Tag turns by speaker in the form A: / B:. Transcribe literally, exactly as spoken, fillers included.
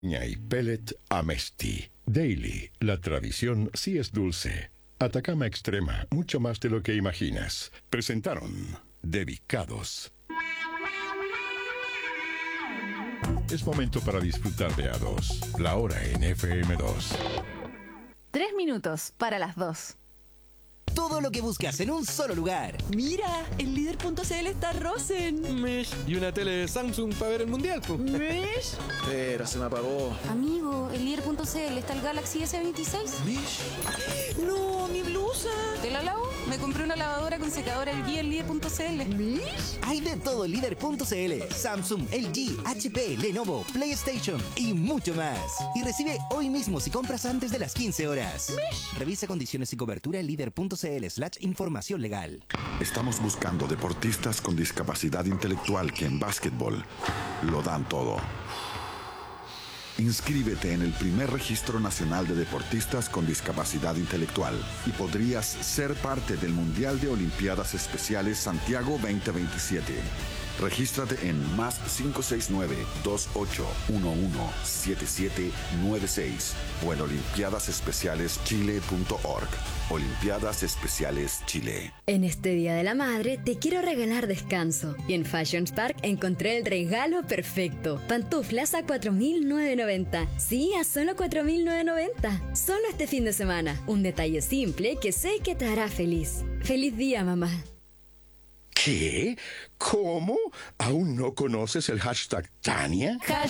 A: Y Pellet Amesti. Daily, la tradición sí es dulce. Atacama Extrema, mucho más de lo que imaginas. Presentaron Dedicados. Es momento para disfrutar de A dos, la hora en F M dos.
B: Tres minutos para las dos.
C: Todo lo que buscas en un solo lugar.
D: Mira, en líder punto c l está Rosen.
E: Mish, y una tele Samsung para ver el mundial, po.
D: Mish.
F: Pero se me apagó.
G: Amigo, en líder punto c l está el Galaxy S veintiséis.
F: Mish.
D: No, mi blusa.
G: ¿Te la lavo? Me compré una lavadora con secadora L G en líder punto c l.
D: Mish.
C: Hay de todo en líder punto c l. Samsung, L G, H P, Lenovo, PlayStation y mucho más. Y recibe hoy mismo si compras antes de las quince horas.
D: Mish.
C: Revisa condiciones y cobertura en líder punto c l slash información legal.
H: Estamos buscando deportistas con discapacidad intelectual que en básquetbol lo dan todo. Inscríbete en el primer registro nacional de deportistas con discapacidad intelectual y podrías ser parte del Mundial de Olimpiadas Especiales Santiago veinte veintisiete. Regístrate en más cinco seis nueve, dos ocho uno uno, siete siete nueve seis o en olimpiadas especiales chile punto org. Olimpiadas Especiales Chile.
I: En este Día de la Madre te quiero regalar descanso. Y en Fashion Spark encontré el regalo perfecto. Pantuflas a cuatro mil novecientos noventa. Sí, a solo cuatro mil novecientos noventa. Solo este fin de semana. Un detalle simple que sé que te hará feliz. ¡Feliz día, mamá!
A: ¿Qué? ¿Cómo? ¿Aún no conoces el hashtag Tania?
B: Hashtag